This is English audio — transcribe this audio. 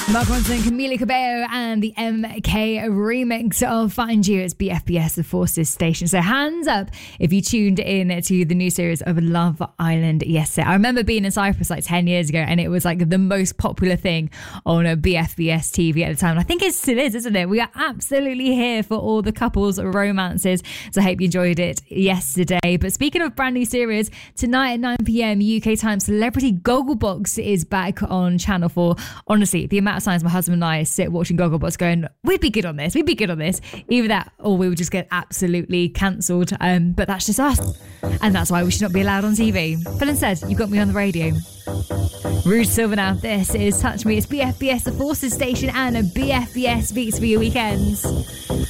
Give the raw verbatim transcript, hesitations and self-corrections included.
Mark Ronson, Camila Cabello and the M K remix of Find You. It's B F B S, the Forces station. So hands up if you tuned in to the new series of Love Island yesterday. I remember being in Cyprus like ten years ago and it was like the most popular thing on a B F B S T V at the time. And I think it still is, isn't it? We are absolutely here for all the couples romances. So I hope you enjoyed it yesterday. But speaking of brand new series, tonight at nine p.m. U K time, Celebrity Gogglebox is back on Channel four. Honestly, the amount of times my husband and I sit watching Gogglebox going, we'd be good on this, we'd be good on this. Either that or we would just get absolutely cancelled. Um, but that's just us. And that's why we should not be allowed on T V. But instead, you've got me on the radio. Rouge Silver now. This is Touch Me. It's B F B S, the Forces station, and a B F B S Beats for your weekends.